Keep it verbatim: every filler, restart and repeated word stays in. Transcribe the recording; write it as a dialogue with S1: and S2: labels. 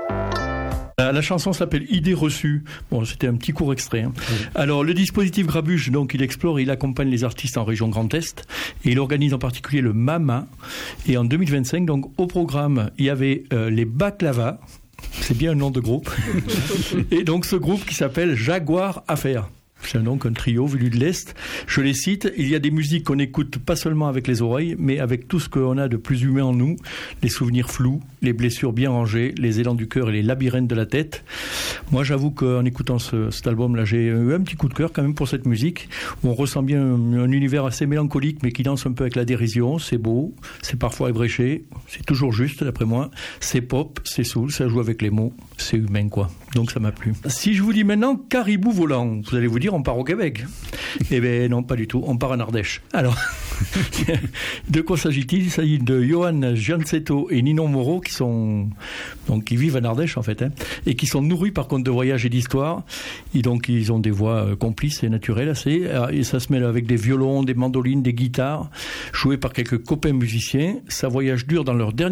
S1: La chanson s'appelle Idée reçue. Bon, c'était un petit court extrait. Hein. Oui. Alors, le dispositif Grabuge, donc, il explore et il accompagne les artistes en région Grand Est. Et il organise en particulier le MAMA. Et en deux mille vingt-cinq, donc, au programme, il y avait euh, les Baklava. C'est bien un nom de groupe. Et donc, ce groupe qui s'appelle Jaguar Affaires. C'est donc un trio venu de l'Est. Je les cite, il y a des musiques qu'on écoute pas seulement avec les oreilles, mais avec tout ce qu'on a de plus humain en nous, les souvenirs flous, les blessures bien rangées, les élans du cœur et les labyrinthes de la tête. Moi, j'avoue qu'en écoutant ce, cet album-là, j'ai eu un petit coup de cœur quand même pour cette musique, où on ressent bien un, un univers assez mélancolique, mais qui danse un peu avec la dérision. C'est beau, c'est parfois ébréché, c'est toujours juste, d'après moi. C'est pop, c'est soul, ça joue avec les mots, c'est humain, quoi. Donc ça m'a plu. Si je vous dis maintenant Caribou volant, vous allez vous dire on part au Québec. Eh bien non, pas du tout, on part en Ardèche. Alors, de quoi s'agit-il ? Il s'agit de Johan Giancetto et Ninon Moreau qui sont donc qui vivent en Ardèche en fait, hein, et qui sont nourris par contes de voyage et d'histoire. Et donc ils ont des voix euh, complices et naturelles assez, et ça se mêle avec des violons, des mandolines, des guitares, jouées par quelques copains musiciens. Ça voyage dur dans leur dernier